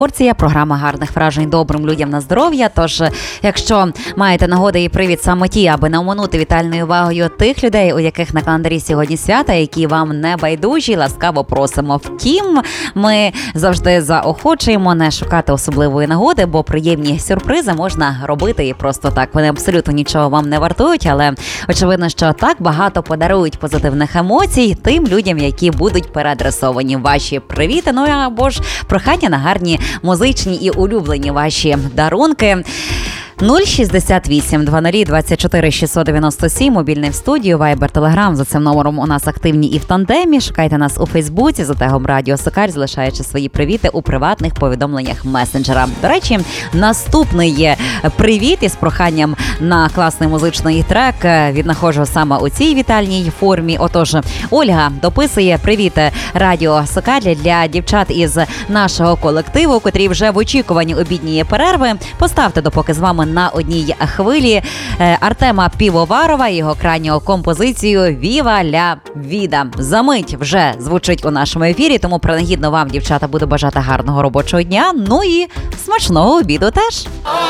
Порція, програма гарних вражень добрим людям на здоров'я. Тож, якщо маєте нагоди і привід самоті, аби не оминути вітальною увагою тих людей, у яких на календарі сьогодні свята, які вам не байдужі, ласкаво просимо. Втім, ми завжди заохочуємо не шукати особливої нагоди, бо приємні сюрпризи можна робити і просто так. Вони абсолютно нічого вам не вартують, але очевидно, що так багато подарують позитивних емоцій тим людям, які будуть переадресовані. Ваші привіти, ну або ж прохання на гарні музичні і улюблені ваші дарунки. 068 00 24 697, мобільний в студію, Viber, Telegram. За цим номером у нас активні і в тандемі. Шукайте нас у Фейсбуці за тегом Радіо Сокаль, залишаючи свої привіти у приватних повідомленнях месенджера. До речі, наступний є привіт із проханням на класний музичний трек віднаходжу саме у цій вітальній формі. Отож, Ольга дописує привіт Радіо Сокаль для дівчат із нашого колективу, котрі вже в очікуванні обідньої перерви. Поставте допоки з вами на одній хвилі Артема Півоварова і його крайню композицію «Віва ля Віда». Замить вже звучить у нашому ефірі, тому принагідно вам, дівчата, буду бажати гарного робочого дня, ну і смачного обіду теж.